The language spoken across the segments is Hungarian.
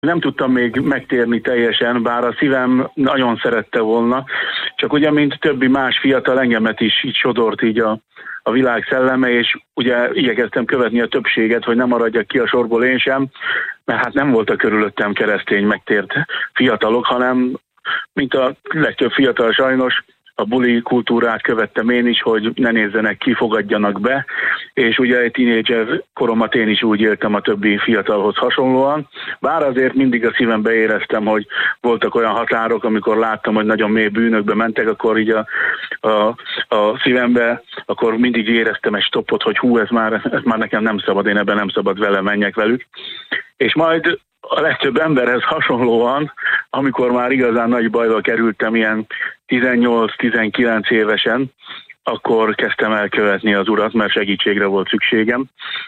Nem tudtam még megtérni teljesen, bár a szívem nagyon szerette volna, csak ugye, mint többi más fiatal, engemet is így sodort így a világ szelleme, és ugye igyekeztem követni a többséget, hogy nem maradjak ki a sorból én sem, mert hát nem voltak körülöttem keresztény megtért fiatalok, hanem mint a legtöbb fiatal sajnos, a buli kultúrát követtem én is, hogy ne nézzenek ki, fogadjanak be, és ugye egy tínédzser koromat én is úgy éltem a többi fiatalhoz hasonlóan, bár azért mindig a szívembe éreztem, hogy voltak olyan határok, amikor láttam, hogy nagyon mély bűnökbe mentek, akkor így a szívembe, akkor mindig éreztem egy stoppot, hogy hú, ez már nekem nem szabad, én ebben nem szabad vele menjek velük, és majd a legtöbb emberhez hasonlóan, amikor már igazán nagy bajba kerültem, ilyen 18-19 évesen, akkor kezdtem el követni az Urat, mert segítségre volt szükségem,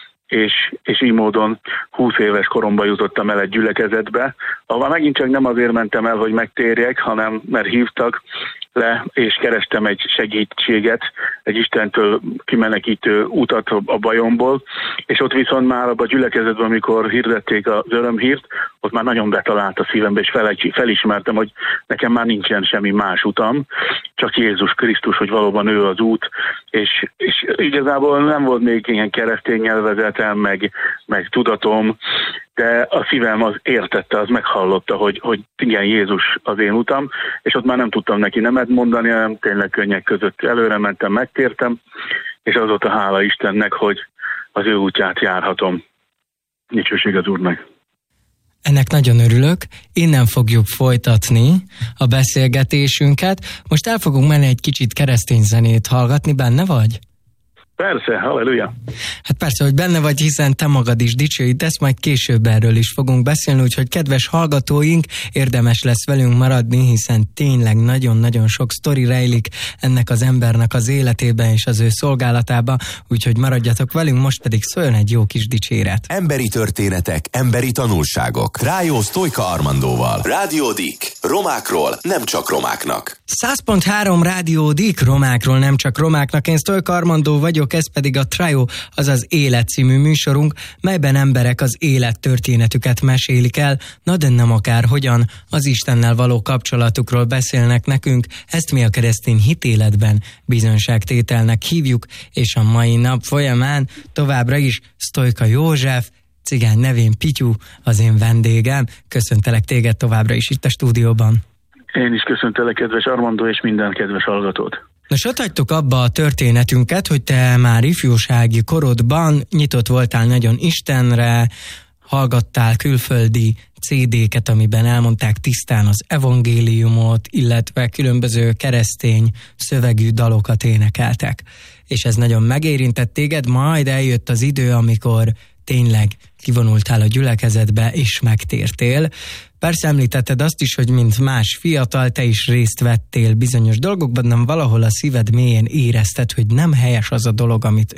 és így módon 20 éves koromban jutottam el egy gyülekezetbe, ahol megint csak nem azért mentem el, hogy megtérjek, hanem mert hívtak le, és kerestem egy segítséget, egy Istentől kimenekítő utat a bajomból, és ott viszont már abban a gyülekezetben, amikor hirdették az örömhírt, ott már nagyon betalált a szívembe, és felismertem, hogy nekem már nincsen semmi más utam, csak Jézus Krisztus, hogy valóban ő az út, és igazából nem volt még ilyen keresztény nyelvezetem, meg tudatom, de a szívem az értette, az meghallotta, hogy igen, Jézus az én utam, és ott már nem tudtam neki nemet mondani, hanem tényleg könnyek között előre mentem, megtértem, és azóta hála Istennek, hogy az ő útját járhatom. Dicsőség az Úrnak. Ennek nagyon örülök. Innen fogjuk folytatni a beszélgetésünket. Most el fogunk menni egy kicsit keresztény zenét hallgatni, benne vagy? Persze, halleluja. Hát persze, hogy benne vagy, hiszen te magad is dicsőítesz, majd később erről is fogunk beszélni, úgyhogy kedves hallgatóink, érdemes lesz velünk maradni, hiszen tényleg nagyon-nagyon sok sztori rejlik ennek az embernek az életében és az ő szolgálatában, úgyhogy maradjatok velünk, most pedig szóljon egy jó kis dicséret. Emberi történetek, emberi tanulságok. Rájó Sztojka Armandóval. Rádió Dik. Romákról, nem csak romáknak. 100.3 Rádió Dik, romákról, nem csak romáknak. Én Sztojka Armandó vagyok, ez pedig a Trio, azaz Élet című műsorunk, melyben emberek az élettörténetüket mesélik el, na de nem akárhogyan, az Istennel való kapcsolatukról beszélnek nekünk, ezt mi a keresztény hitéletben bizonyságtételnek hívjuk, és a mai nap folyamán továbbra is Sztojka József, cigány nevén Pityu, az én vendégem. Köszöntelek téged továbbra is itt a stúdióban. Én is köszöntelek, kedves Armandó, és minden kedves hallgatót. Nos, ott hagytuk abba a történetünket, hogy te már ifjúsági korodban nyitott voltál nagyon Istenre, hallgattál külföldi CD-ket, amiben elmondták tisztán az evangéliumot, illetve különböző keresztény szövegű dalokat énekeltek. És ez nagyon megérintett téged, majd eljött az idő, amikor tényleg kivonultál a gyülekezetbe és megtértél. Persze említetted azt is, hogy mint más fiatal, te is részt vettél bizonyos dolgokban, nem valahol a szíved mélyén érezted, hogy nem helyes az a dolog, amit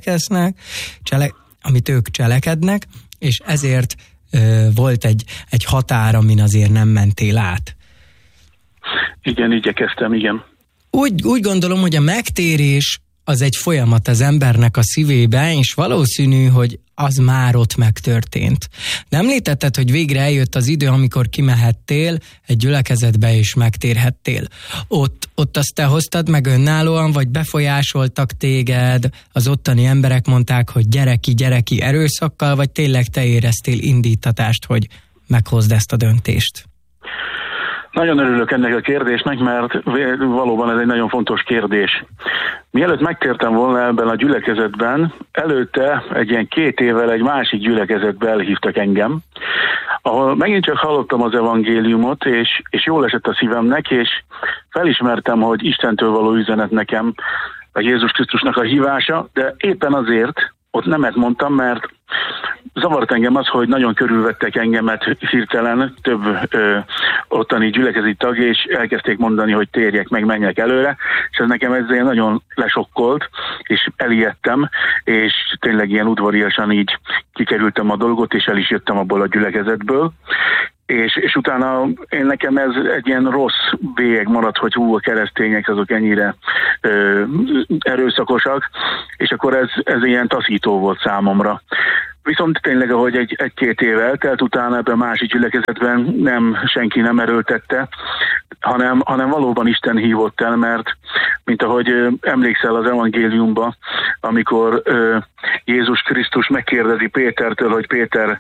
ők cselekednek, és ezért volt egy határ, amin azért nem mentél át. Igen, igyekeztem, igen. Úgy gondolom, hogy a megtérés az egy folyamat az embernek a szívében, és valószínű, hogy az már ott megtörtént. De említetted, hogy végre eljött az idő, amikor kimehettél egy gyülekezetbe és megtérhettél. Ott azt te hoztad meg önállóan, vagy befolyásoltak téged, az ottani emberek mondták, hogy gyereki erőszakkal, vagy tényleg te éreztél indítatást, hogy meghozd ezt a döntést? Nagyon örülök ennek a kérdésnek, mert valóban ez egy nagyon fontos kérdés. Mielőtt megtértem volna ebben a gyülekezetben, előtte egy ilyen 2 évvel egy másik gyülekezetbe elhívtak engem, ahol megint csak hallottam az evangéliumot, és jól esett a szívemnek, és felismertem, hogy Istentől való üzenet nekem a Jézus Krisztusnak a hívása, de éppen azért ott nemet mondtam, mert zavart engem az, hogy nagyon körülvettek engemet hirtelen több ottani gyülekezeti tag, és elkezdték mondani, hogy térjek meg, menjek előre, és ez nekem ezzel nagyon lesokkolt, és elijedtem, és tényleg ilyen udvariasan így kikerültem a dolgot, és el is jöttem abból a gyülekezetből, és utána nekem ez egy ilyen rossz bélyeg maradt, hogy a keresztények azok ennyire erőszakosak, és akkor ez ilyen taszító volt számomra. Viszont tényleg, ahogy egy-két év eltelt, utána ebben a másik gyülekezetben senki nem erőltette, hanem valóban Isten hívott el, mert mint ahogy emlékszel az evangéliumba, amikor Jézus Krisztus megkérdezi Pétertől, hogy Péter,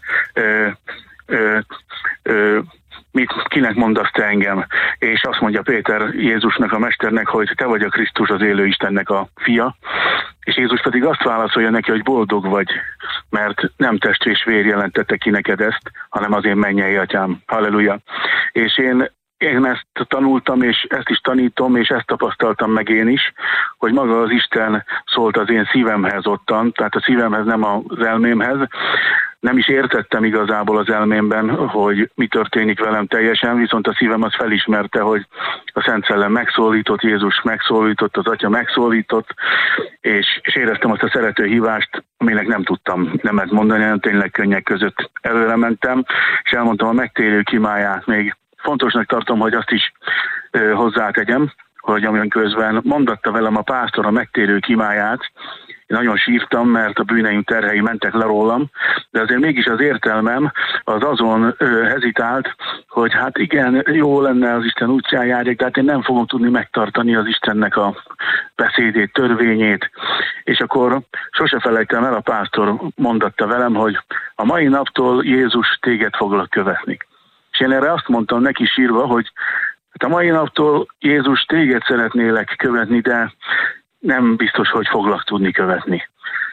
kinek mondasz te engem? És azt mondja Péter Jézusnak, a mesternek, hogy te vagy a Krisztus, az élő Istennek a fia. És Jézus pedig azt válaszolja neki, hogy boldog vagy, mert nem test és vér jelentette ki neked ezt, hanem az én mennyei atyám. Halleluja. És én ezt tanultam, és ezt is tanítom, és ezt tapasztaltam meg én is, hogy maga az Isten szólt az én szívemhez ottan, tehát a szívemhez, nem az elmémhez. Nem is értettem igazából az elmémben, hogy mi történik velem teljesen, viszont a szívem az felismerte, hogy a Szent Szellem megszólított, Jézus megszólított, az Atya megszólított, és éreztem azt a szerető hívást, aminek nem tudtam nemet mondani, hanem tényleg könnyek között előre mentem, és elmondtam a megtérő kimáját. Még fontosnak tartom, hogy azt is hozzátegyem, hogy amilyen közben mondatta velem a pásztor a megtérő kimáját, én nagyon sírtam, mert a bűneim terhei mentek le rólam, de azért mégis az értelmem az azon hezitált, hogy hát igen, jó lenne az Isten útján járjék, de hát én nem fogom tudni megtartani az Istennek a beszédét, törvényét. És akkor sose felejtem el, a pásztor mondatta velem, hogy a mai naptól Jézus téged foglak követni. És én erre azt mondtam neki sírva, hogy hát a mai naptól Jézus téged szeretnélek követni, de nem biztos, hogy foglak tudni követni.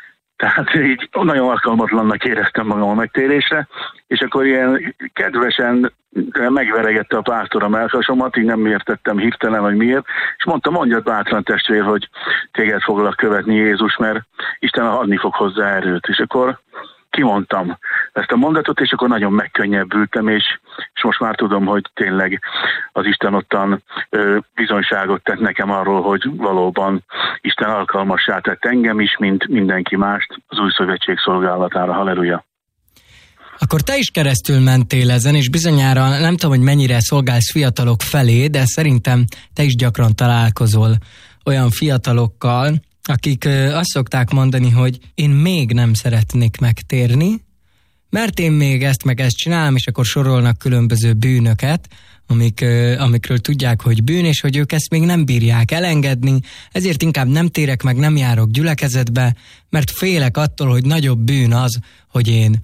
Tehát így nagyon alkalmatlannak éreztem magam a megtérésre, és akkor ilyen kedvesen megveregette a pásztor a mellkasomat, így nem értettem hirtelen, hogy miért, és mondta, mondjad bátran testvér, hogy téged foglak követni Jézus, mert Isten adni fog hozzá erőt. És akkor kimondtam ezt a mondatot, és akkor nagyon megkönnyebbültem, és most már tudom, hogy tényleg az Isten ottan bizonyságot tett nekem arról, hogy valóban Isten alkalmassá tett engem is, mint mindenki mást az új szövetség szolgálatára. Halleluja! Akkor te is keresztül mentél ezen, és bizonyára nem tudom, hogy mennyire szolgálsz fiatalok felé, de szerintem te is gyakran találkozol olyan fiatalokkal, akik azt szokták mondani, hogy én még nem szeretnék megtérni, mert én még ezt meg ezt csinálom, és akkor sorolnak különböző bűnöket, amikről tudják, hogy bűn, és hogy ők ezt még nem bírják elengedni, ezért inkább nem térek meg, nem járok gyülekezetbe, mert félek attól, hogy nagyobb bűn az, hogy én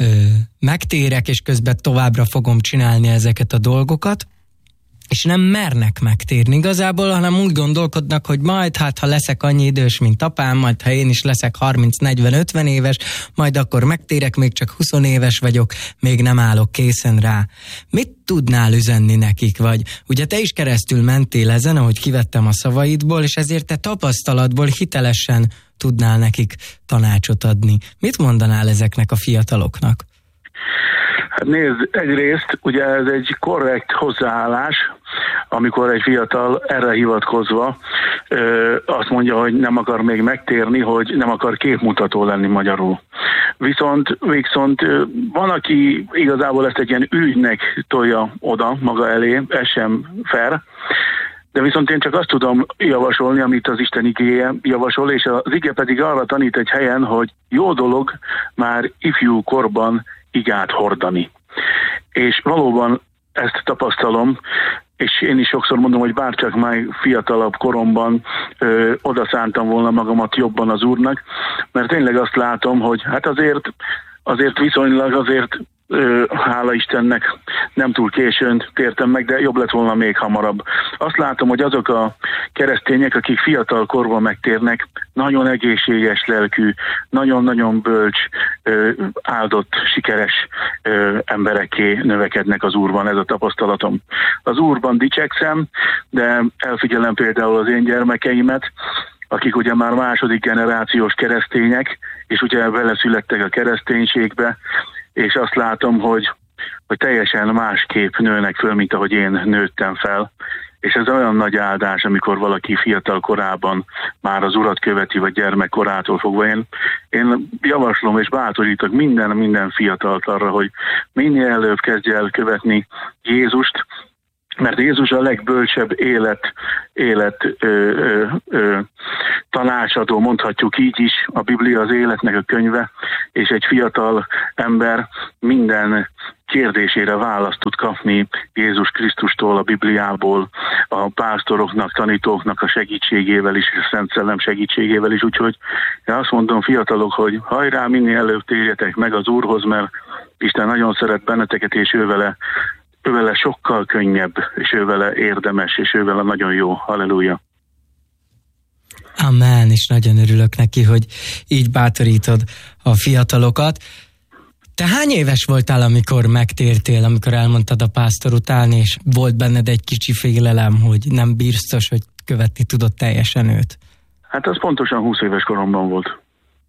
megtérek, és közben továbbra fogom csinálni ezeket a dolgokat, és nem mernek megtérni igazából, hanem úgy gondolkodnak, hogy majd, hát ha leszek annyi idős, mint apám, majd ha én is leszek 30-40-50 éves, majd akkor megtérek, még csak 20 éves vagyok, még nem állok készen rá. Mit tudnál üzenni nekik? Vagy ugye te is keresztül mentél ezen, ahogy kivettem a szavaidból, és ezért te tapasztalatból hitelesen tudnál nekik tanácsot adni. Mit mondanál ezeknek a fiataloknak? Hát nézd, egyrészt ugye ez egy korrekt hozzáállás, amikor egy fiatal erre hivatkozva azt mondja, hogy nem akar még megtérni, hogy nem akar képmutató lenni magyarul. Viszont van, aki igazából ezt egy ilyen ürügynek tolja oda maga elé, ez sem fair, de viszont én csak azt tudom javasolni, amit az Isten igéje javasol, és az ige pedig arra tanít egy helyen, hogy jó dolog már ifjú korban igát hordani. És valóban ezt tapasztalom, és én is sokszor mondom, hogy bárcsak már fiatalabb koromban odaszántam volna magamat jobban az Úrnak, mert tényleg azt látom, hogy hát azért viszonylag hála Istennek nem túl későn tértem meg, de jobb lett volna még hamarabb. Azt látom, hogy azok a keresztények, akik fiatal korban megtérnek, nagyon egészséges lelkű, nagyon-nagyon bölcs, áldott, sikeres emberekké növekednek az Úrban, ez a tapasztalatom. Az Úrban dicsekszem, de elfigyelem például az én gyermekeimet, akik ugye már második generációs keresztények, és ugye beleszülettek a kereszténységbe, és azt látom, hogy teljesen másképp nőnek föl, mint ahogy én nőttem fel. És ez olyan nagy áldás, amikor valaki fiatal korában már az Urat követi, vagy gyermekkorától fogva. Én javaslom és bátorítok minden fiatalt arra, hogy minél előbb kezdje el követni Jézust, Mert Jézus a legbölcsebb élet tanácsadó, mondhatjuk így is, a Biblia az életnek a könyve, és egy fiatal ember minden kérdésére választ tud kapni Jézus Krisztustól, a Bibliából, a pásztoroknak, tanítóknak a segítségével is, és a Szent Szellem segítségével is. Úgyhogy én azt mondom, fiatalok, hogy hajrá, minél előbb térjetek meg az Úrhoz, mert Isten nagyon szeret benneteket, és ő vele sokkal könnyebb, és ő vele érdemes, és ő vele nagyon jó. Halleluja! Amen, és nagyon örülök neki, hogy így bátorítod a fiatalokat. Te hány éves voltál, amikor megtértél, amikor elmondtad a pásztor után, és volt benned egy kicsi félelem, hogy nem biztos, hogy követni tudod teljesen őt? Hát az pontosan 20 éves koromban volt.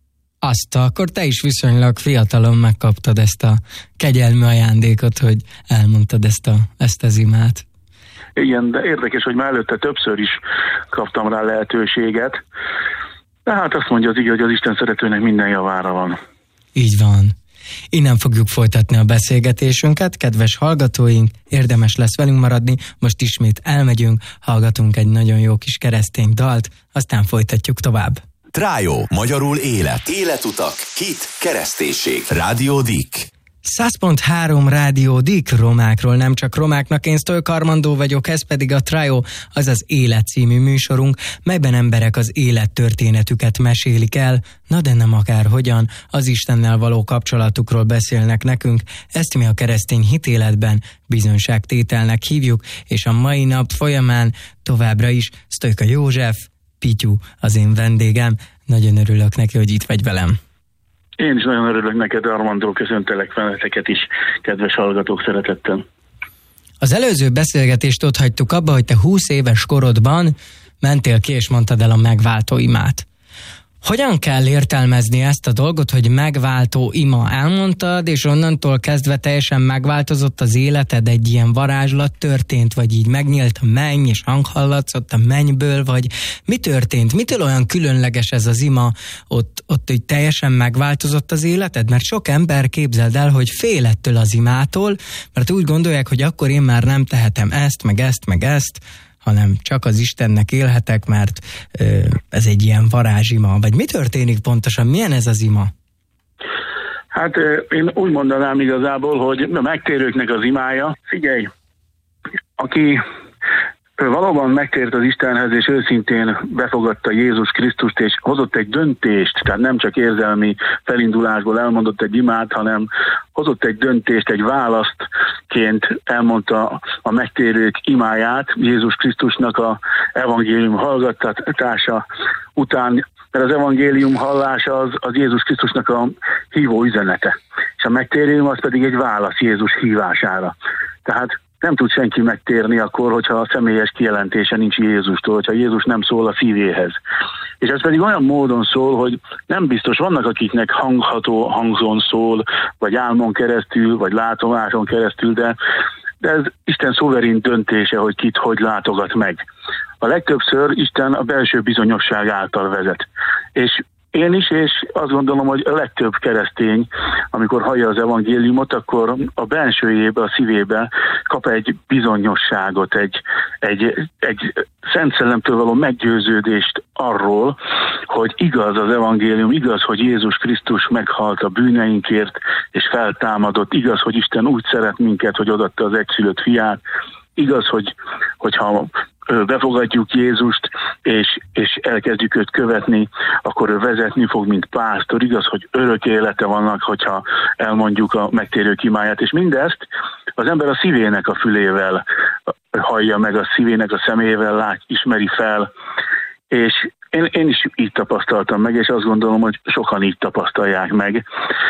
Akkor te is viszonylag fiatalon megkaptad ezt a kegyelmi ajándékot, hogy elmondtad ezt az imát. Igen, de érdekes, hogy már előtte többször is kaptam rá lehetőséget. De hát azt mondja az ige, hogy az Isten szeretőnek minden javára van. Így van. Innen fogjuk folytatni a beszélgetésünket, kedves hallgatóink, érdemes lesz velünk maradni, most ismét elmegyünk, hallgatunk egy nagyon jó kis keresztény dalt, aztán folytatjuk tovább. Trájó, magyarul élet. Életutak, hit, kereszténység. Rádió Dick. 100.3 Rádió Dick, romákról nem csak romáknak, én Sztojka Armandó vagyok, ez pedig a Trájó, azaz Élet című műsorunk, melyben emberek az élettörténetüket mesélik el, na de nem akárhogyan, az Istennel való kapcsolatukról beszélnek nekünk, ezt mi a keresztény hitéletben bizonyságtételnek hívjuk, és a mai nap folyamán továbbra is Sztojka József, Pityu az én vendégem, nagyon örülök neki, hogy itt vagy velem. Én is nagyon örülök neked, Armandó, köszöntelek benneteket is, kedves hallgatók, szeretettel. Az előző beszélgetést ott hagytuk abba, hogy te 20 éves korodban mentél ki és mondtad el a megváltó imát. Hogyan kell értelmezni ezt a dolgot, hogy megváltó ima? Elmondtad, és onnantól kezdve teljesen megváltozott az életed, egy ilyen varázslat történt, vagy így megnyílt a menny, és hanghallatszott a mennyből, vagy mi történt? Mitől olyan különleges ez az ima? Ott hogy teljesen megváltozott az életed? Mert sok ember, képzeld el, hogy fél ettől az imától, mert úgy gondolják, hogy akkor én már nem tehetem ezt, meg ezt, meg ezt, hanem csak az Istennek élhetek, mert ez egy ilyen varázsima. Vagy mi történik pontosan? Milyen ez az ima? Hát én úgy mondanám igazából, hogy a megtérőknek az imája, figyelj, aki valóban megtért az Istenhez, és őszintén befogadta Jézus Krisztust, és hozott egy döntést, tehát nem csak érzelmi felindulásból elmondott egy imát, hanem hozott egy döntést, egy választként elmondta a megtérők imáját, Jézus Krisztusnak a evangélium hallgatása után, mert az evangélium hallása az Jézus Krisztusnak a hívó üzenete. És a megtérőm az pedig egy válasz Jézus hívására. Tehát nem tud senki megtérni akkor, hogyha a személyes kijelentése nincs Jézustól, hogyha Jézus nem szól a szívéhez. És ez pedig olyan módon szól, hogy nem biztos, vannak akiknek hangzón szól, vagy álmon keresztül, vagy látomáson keresztül, de ez Isten szuverén döntése, hogy kit hogy látogat meg. A legtöbbször Isten a belső bizonyosság által vezet. És én is, és azt gondolom, hogy a legtöbb keresztény, amikor hallja az evangéliumot, akkor a bensőjébe, a szívébe kap egy bizonyosságot, egy Szent Szellemtől való meggyőződést arról, hogy igaz az evangélium, igaz, hogy Jézus Krisztus meghalt a bűneinkért, és feltámadott, igaz, hogy Isten úgy szeret minket, hogy odaadta az egyszülött fiát, igaz, hogyha befogadjuk Jézust, és elkezdjük őt követni, akkor ő vezetni fog, mint pásztor. Igaz, hogy örök élete vannak, hogyha elmondjuk a megtérők imáját, és mindezt az ember a szívének a fülével hallja meg, a szívének a szemével ismeri fel, és én is így tapasztaltam meg, és azt gondolom, hogy sokan így tapasztalják meg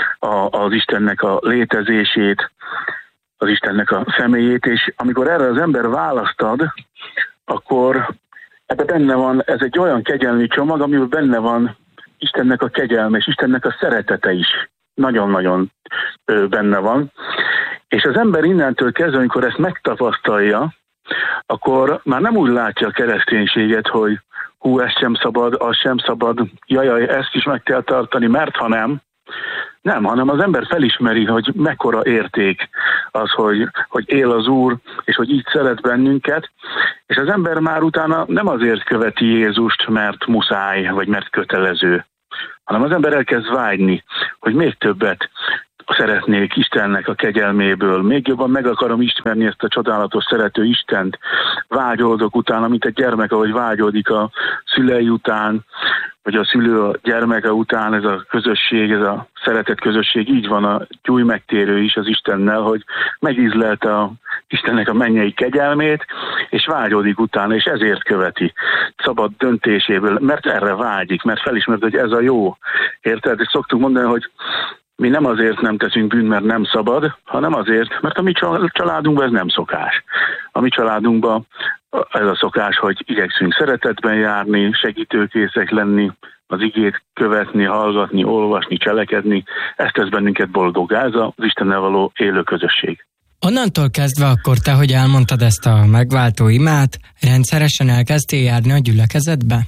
az Istennek a létezését, az Istennek a személyét, és amikor erre az ember választ ad, akkor ebben benne van, ez egy olyan kegyelmi csomag, amiben benne van Istennek a kegyelme, és Istennek a szeretete is. Nagyon-nagyon benne van. És az ember innentől kezdve, amikor ezt megtapasztalja, akkor már nem úgy látja a kereszténységet, hogy ez sem szabad, az sem szabad, jajaj, ezt is meg kell tartani, mert ha nem, Nem, hanem az ember felismeri, hogy mekkora érték az, hogy él az Úr, és hogy így szeret bennünket, és az ember már utána nem azért követi Jézust, mert muszáj, vagy mert kötelező, hanem az ember elkezd vágyni, hogy még többet szeretnék Istennek a kegyelméből, még jobban meg akarom ismerni ezt a csodálatos szerető Istent, vágyódok utána, mint egy gyermek, ahogy vágyódik a szülei után, vagy a szülő a gyermeke után, ez a közösség, ez a szeretett közösség, így van a gyúj megtérő is az Istennel, hogy megízlelte a Istennek a mennyei kegyelmét, és vágyódik utána, és ezért követi szabad döntéséből, mert erre vágyik, mert felismert, hogy ez a jó. Érted? És szoktuk mondani, hogy mi nem azért nem teszünk bűnt, mert nem szabad, hanem azért, mert a mi családunkban ez nem szokás. A mi családunkban ez a szokás, hogy igyekszünk szeretetben járni, segítőkészek lenni, az igét követni, hallgatni, olvasni, cselekedni. Ez tesz bennünket boldoggá, ez az Istennel való élő közösség. Onnantól kezdve akkor te, hogy elmondtad ezt a megváltó imát, rendszeresen elkezdtél járni a gyülekezetbe?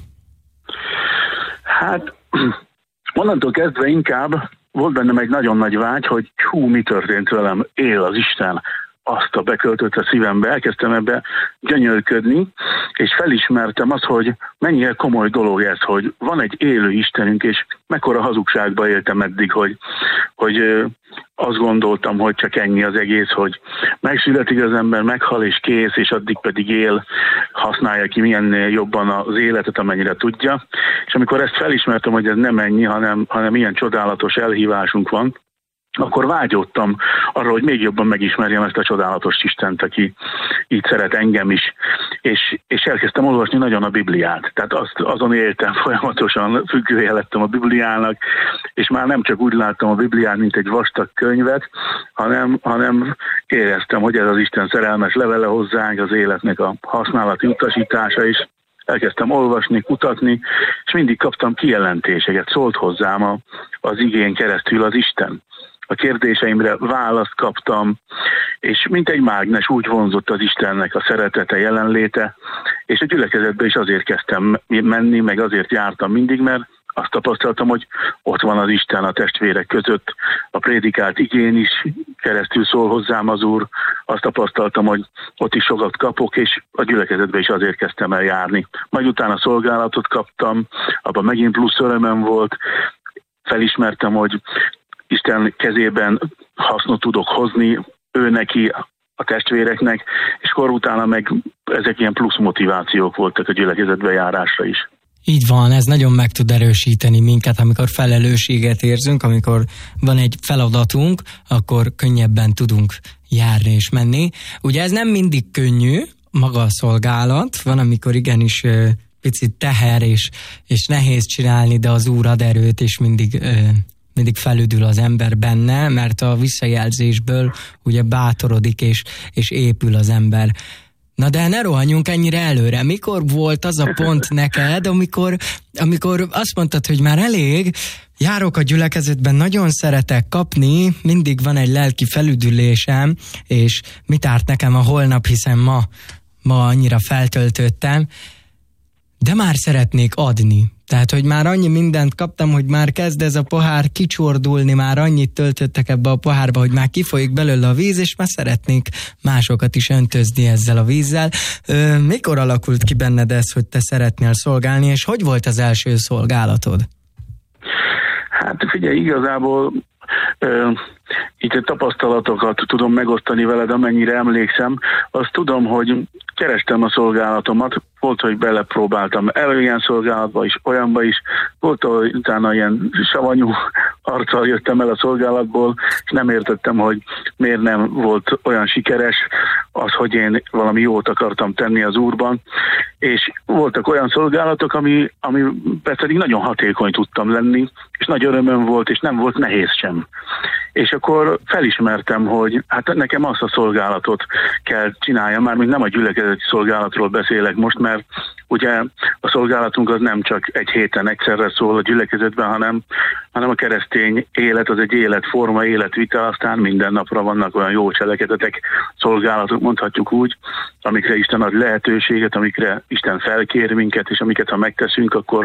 Hát, onnantól kezdve inkább volt bennem egy nagyon nagy vágy, hogy mi történt velem, él az Isten, azt a beköltött a szívembe, elkezdtem ebbe gyönyörködni, és felismertem azt, hogy mennyire komoly dolog ez, hogy van egy élő Istenünk, és mekkora hazugságba éltem eddig, hogy azt gondoltam, hogy csak ennyi az egész, hogy megszületik az ember, meghal és kész, és addig pedig él, használja ki milyennél jobban az életet, amennyire tudja. És amikor ezt felismertem, hogy ez nem ennyi, hanem ilyen csodálatos elhívásunk van, akkor vágyódtam arra, hogy még jobban megismerjem ezt a csodálatos Istent, aki így szeret engem is. És elkezdtem olvasni nagyon a Bibliát. Tehát azon éltem folyamatosan, függője lettem a Bibliának, és már nem csak úgy láttam a Bibliát, mint egy vastag könyvet, hanem éreztem, hogy ez az Isten szerelmes levele hozzánk, az életnek a használati utasítása is. Elkezdtem olvasni, kutatni, és mindig kaptam kijelentéseket, szólt hozzám az igén keresztül az Isten. A kérdéseimre választ kaptam, és mint egy mágnes úgy vonzott az Istennek a szeretete, jelenléte, és a gyülekezetbe is azért kezdtem menni, meg azért jártam mindig, mert azt tapasztaltam, hogy ott van az Isten a testvérek között, a prédikált igén is keresztül szól hozzám az Úr, azt tapasztaltam, hogy ott is sokat kapok, és a gyülekezetbe is azért kezdtem el járni. Majd utána szolgálatot kaptam, abban megint plusz örömem volt, felismertem, hogy Isten kezében hasznot tudok hozni, ő neki, a testvéreknek, és akkor utána meg ezek ilyen plusz motivációk voltak a gyülekezetbe járásra is. Így van, ez nagyon meg tud erősíteni minket, amikor felelősséget érzünk, amikor van egy feladatunk, akkor könnyebben tudunk járni és menni. Ugye ez nem mindig könnyű, maga a szolgálat, van, amikor igenis picit teher és nehéz csinálni, de az Úr ad erőt, és mindig felüdül az ember benne, mert a visszajelzésből ugye bátorodik és épül az ember. Na de ne rohanjunk ennyire előre. Mikor volt az a pont neked, amikor azt mondtad, hogy már elég, járok a gyülekezetben, nagyon szeretek kapni, mindig van egy lelki felüdülésem, és mit árt nekem a holnap, hiszen ma annyira feltöltöttem, de már szeretnék adni. Tehát, hogy már annyi mindent kaptam, hogy már kezd ez a pohár kicsordulni, már annyit töltöttek ebbe a pohárba, hogy már kifolyik belőle a víz, és már szeretnék másokat is öntözni ezzel a vízzel. Mikor alakult ki benned ez, hogy te szeretnél szolgálni, és hogy volt az első szolgálatod? Hát figyelj, igazából itt a tapasztalatokat tudom megosztani veled, amennyire emlékszem. Azt tudom, hogy kerestem a szolgálatomat, volt, hogy belepróbáltam ilyen szolgálatba is, olyanba is, volt, hogy utána ilyen savanyú arccal jöttem el a szolgálatból, és nem értettem, hogy miért nem volt olyan sikeres az, hogy én valami jót akartam tenni az Úrban, és voltak olyan szolgálatok, ami pedig nagyon hatékony tudtam lenni, és nagy örömöm volt, és nem volt nehéz sem. És akkor felismertem, hogy hát nekem azt a szolgálatot kell csináljam, már még nem a gyülekezeti szolgálatról beszélek most, mert ugye a szolgálatunk az nem csak egy héten egyszerre szól a gyülekezetben, hanem a keresztény élet az egy életforma, életvitel, aztán minden napra vannak olyan jó cselekedetek, szolgálatok, mondhatjuk úgy, amikre Isten ad lehetőséget, amikre Isten felkér minket, és amiket ha megteszünk, akkor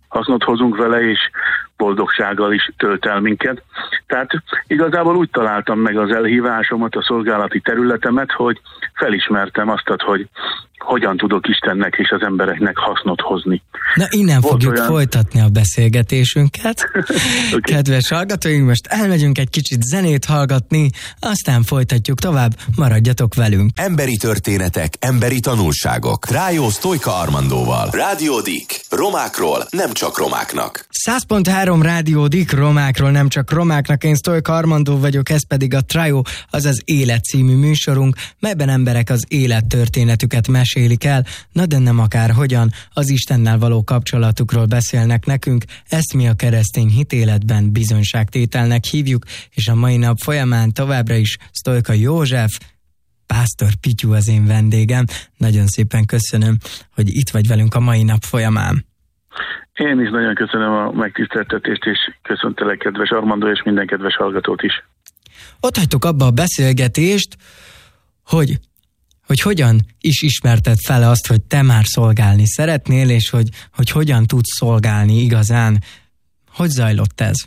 hasznot hozunk vele, és boldogsággal is tölt el minket. Tehát igazából úgy találtam meg az elhívásomat, a szolgálati területemet, hogy felismertem azt, hogy hogyan tudok Istennek és az embereknek hasznot hozni. Na, innen fogjuk folytatni a beszélgetésünket. Okay. Kedves hallgatóink, most elmegyünk egy kicsit zenét hallgatni, aztán folytatjuk tovább, maradjatok velünk. Emberi történetek, emberi tanulságok. Rájó Sztojka Armandóval. Rádió Dick. Romákról, nem csak romáknak. 100.3 Rádió Dick, romákról, nem csak romáknak. Én Sztojka Armandó vagyok, ez pedig a Trájó, azaz Élet című műsorunk, melyben emberek az élettörténetüket mesélik el, na de nem akár hogyan, az Istennel való kapcsolatukról beszélnek nekünk, ezt mi a keresztény hitéletben bizonyságtételnek hívjuk, és a mai nap folyamán továbbra is Sztojka József, Pásztor Pityu az én vendégem. Nagyon szépen köszönöm, hogy itt vagy velünk a mai nap folyamán. Én is nagyon köszönöm a megtiszteltetést, és köszöntelek, kedves Armandó, és minden kedves hallgatót is. Ott hagytuk abba a beszélgetést, hogy hogyan is ismerted fel azt, hogy te már szolgálni szeretnél, és hogy hogyan tudsz szolgálni igazán. Hogy zajlott ez?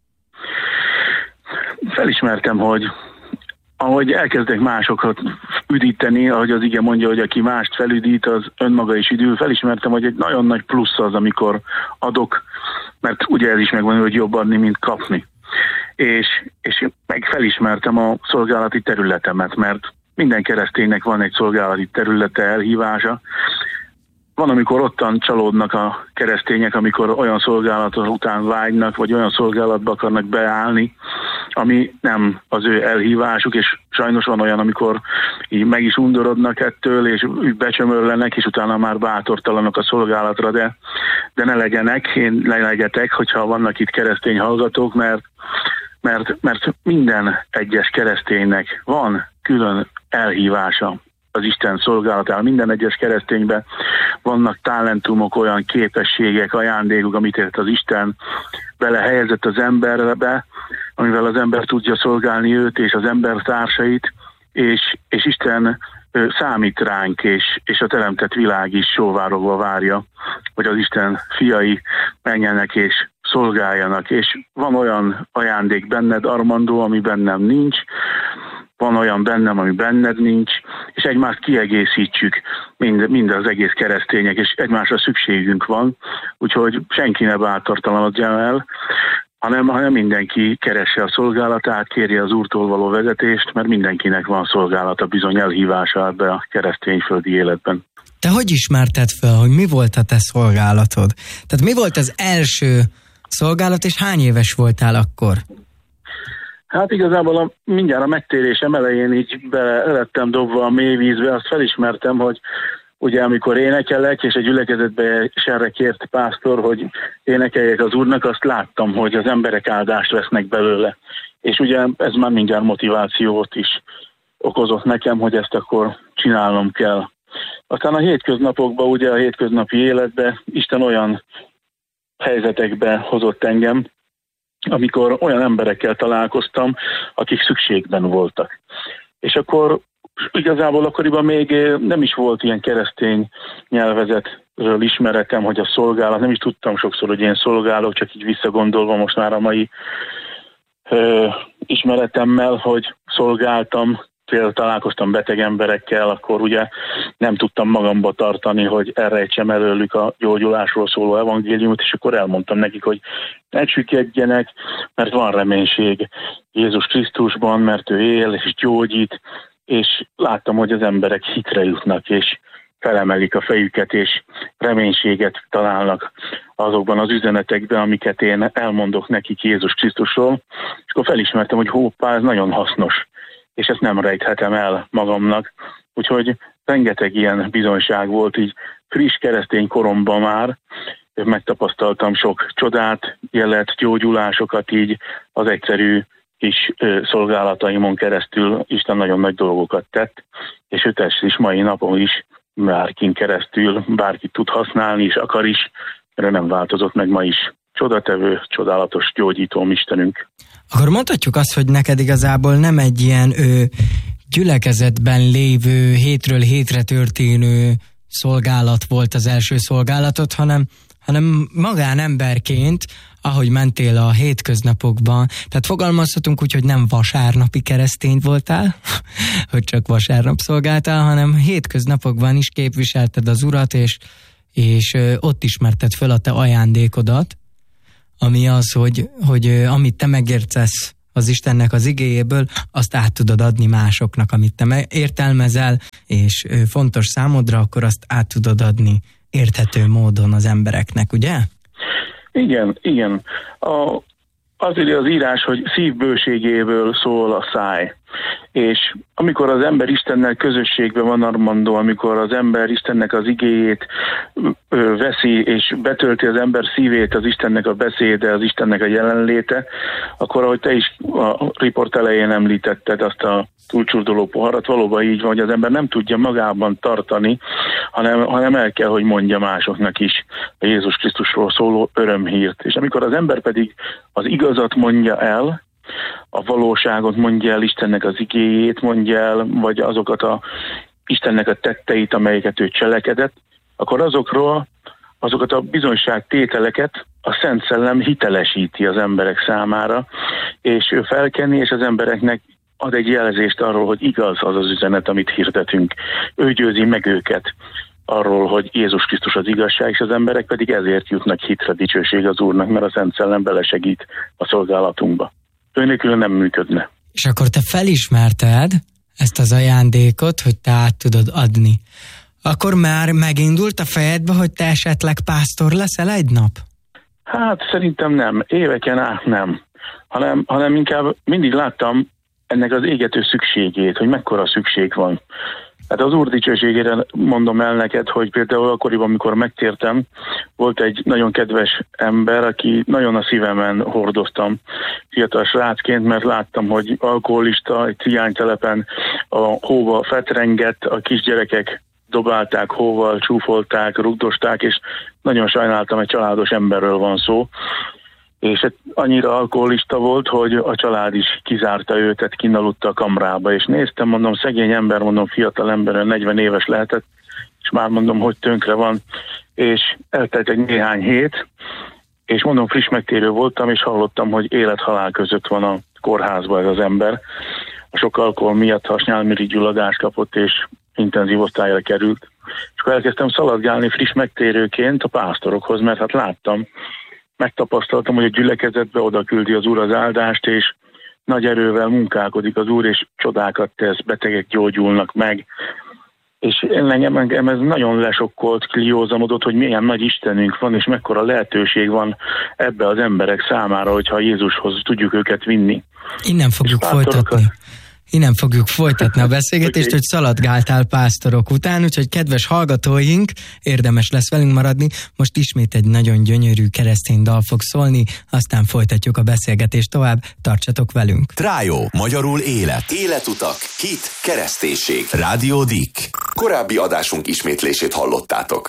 Felismertem, hogy ahogy elkezdek másokat üdíteni, ahogy az ige mondja, hogy aki mást felüdít, az önmaga is üdül. Felismertem, hogy egy nagyon nagy plusz az, amikor adok, mert ugye ez is megvan, hogy jobb adni, mint kapni. És meg felismertem a szolgálati területemet, mert minden kereszténynek van egy szolgálati területe, elhívása. Van, amikor ottan csalódnak a keresztények, amikor olyan szolgálat után vágynak, vagy olyan szolgálatba akarnak beállni, ami nem az ő elhívásuk, és sajnos van olyan, amikor így meg is undorodnak ettől, és becsömörlenek, és utána már bátortalanok a szolgálatra, de ne legyenek, én legyetek, hogyha vannak itt keresztény hallgatók, mert minden egyes kereszténynek van külön elhívása az Isten szolgálatára. Minden egyes keresztényben vannak talentumok, olyan képességek, ajándékok, amit az Isten belehelyezett az emberbe, amivel az ember tudja szolgálni őt és az embertársait, és Isten számít ránk, és a teremtett világ is sóvárogva várja, hogy az Isten fiai menjenek és szolgáljanak. És van olyan ajándék benned, Armandó, ami bennem nincs, van olyan bennem, ami benned nincs, és egymást kiegészítsük, mind az egész keresztények, és egymásra szükségünk van, úgyhogy senki ne bátortalanodjon el, hanem mindenki keresse a szolgálatát, kérje az Úrtól való vezetést, mert mindenkinek van szolgálata, bizony elhívása ebbe a keresztényföldi életben. Te hogy ismerted fel, hogy mi volt a te szolgálatod? Tehát mi volt az első szolgálat, és hány éves voltál akkor? Hát igazából mindjárt a megtérésem elején így bele lettem dobva a mély vízbe, azt felismertem, hogy ugye amikor énekelek, és egy gyülekezetbe is erre kért pásztor, hogy énekeljek az Úrnak, azt láttam, hogy az emberek áldást vesznek belőle. És ugye ez már mindjárt motivációt is okozott nekem, hogy ezt akkor csinálnom kell. Aztán a hétköznapokban, ugye a hétköznapi életbe Isten olyan helyzetekbe hozott engem, amikor olyan emberekkel találkoztam, akik szükségben voltak. És akkor igazából akkoriban még nem is volt ilyen keresztény nyelvezetről ismeretem, hogy a szolgálat, nem is tudtam sokszor, hogy én szolgálok, csak így visszagondolva most már a mai ismeretemmel, hogy szolgáltam, például találkoztam beteg emberekkel, akkor ugye nem tudtam magamba tartani, hogy elrejtsem előlük a gyógyulásról szóló evangéliumot, és akkor elmondtam nekik, hogy ne csüggedjenek, mert van reménység Jézus Krisztusban, mert ő él és gyógyít, és láttam, hogy az emberek hitre jutnak, és felemelik a fejüket, és reménységet találnak azokban az üzenetekben, amiket én elmondok nekik Jézus Krisztusról, és akkor felismertem, hogy hoppá, ez nagyon hasznos, és ezt nem rejthetem el magamnak. Úgyhogy rengeteg ilyen bizonyság volt, így friss keresztény koromban már, megtapasztaltam sok csodát, jelet, gyógyulásokat így az egyszerű kis szolgálataimon keresztül. Isten nagyon nagy dolgokat tett, és ő tesz is mai napon is, bárkin keresztül, bárki tud használni, és akar is, mert nem változott meg ma is. Csodatevő, csodálatos gyógyító Istenünk. Akkor mondhatjuk azt, hogy neked igazából nem egy ilyen gyülekezetben lévő, hétről hétre történő szolgálat volt az első szolgálatot, hanem hanem magánemberként, ahogy mentél a hétköznapokban. Tehát fogalmazhatunk úgy, hogy nem vasárnapi keresztény voltál, hogy csak vasárnap szolgáltál, hanem hétköznapokban is képviselted az Urat, és ott ismerted föl a te ajándékodat, ami az, hogy amit te megértesz az Istennek az igéjéből, azt át tudod adni másoknak, amit te értelmezel, és fontos számodra, akkor azt át tudod adni érthető módon az embereknek, ugye? Igen. Azért az írás, hogy szívbőségéből szól a száj. És amikor az ember Istennel közösségben van, Armando, amikor az ember Istennek az igéjét veszi, és betölti az ember szívét az Istennek a beszéde, az Istennek a jelenléte, akkor ahogy te is a riport elején említetted azt a túlcsurduló poharat, valóban így van, hogy az ember nem tudja magában tartani, hanem el kell, hogy mondja másoknak is a Jézus Krisztusról szóló örömhírt. És amikor az ember pedig az igazat mondja el, a valóságot mondja el, Istennek az igéjét mondja el, vagy azokat Istennek a tetteit, amelyeket ő cselekedett, akkor azokat a bizonyságtételeket a Szent Szellem hitelesíti az emberek számára, és ő felkenni, és az embereknek ad egy jelzést arról, hogy igaz az az üzenet, amit hirdetünk. Ő győzi meg őket arról, hogy Jézus Krisztus az igazság, és az emberek pedig ezért jutnak hitre, dicsőség az Úrnak, mert a Szent Szellem belesegít a szolgálatunkba. Ő nélkül nem működne. És akkor te felismerted ezt az ajándékot, hogy te át tudod adni. Akkor már megindult a fejedbe, hogy te esetleg pásztor leszel egy nap? Hát szerintem nem. Éveken át nem. Hanem inkább mindig láttam ennek az égető szükségét, hogy mekkora szükség van. Hát az Úr dicsőségére mondom el neked, hogy például akkoriban, amikor megtértem, volt egy nagyon kedves ember, aki nagyon a szívemen hordoztam fiatal srácként, mert láttam, hogy alkoholista, egy cigánytelepen a hóba fetrengett, a kisgyerekek dobálták hóval, csúfolták, rugdosták, és nagyon sajnáltam, egy családos emberről van szó. És annyira alkoholista volt, hogy a család is kizárta őt, tehát kinaludta a kamrába, és néztem, mondom, szegény ember, mondom, fiatal ember, 40 éves lehetett, és már mondom, hogy tönkre van, és eltelt egy néhány hét, és mondom, friss megtérő voltam, és hallottam, hogy élet-halál között van a kórházban ez az ember. A sok alkohol miatt hasnyálmirigyulladást kapott, és intenzív osztályra került. És akkor elkezdtem szaladgálni friss megtérőként a pásztorokhoz, mert hát láttam, megtapasztaltam, hogy a gyülekezetbe oda küldi az Úr az áldást, és nagy erővel munkálkodik az Úr, és csodákat tesz, betegek gyógyulnak meg. És engem ez nagyon lesokkolt, kliózamodott, hogy milyen nagy Istenünk van, és mekkora lehetőség van ebbe az emberek számára, hogyha Jézushoz tudjuk őket vinni. Innen fogjuk folytatni a beszélgetést, hogy szaladgáltál pásztorok után, úgyhogy kedves hallgatóink, érdemes lesz velünk maradni. Most ismét egy nagyon gyönyörű keresztény dal fog szólni, aztán folytatjuk a beszélgetést tovább, tartsatok velünk. Trájó, magyarul élet. Életutak, hit, kereszténység. Rádió Dick. Korábbi adásunk ismétlését hallottátok.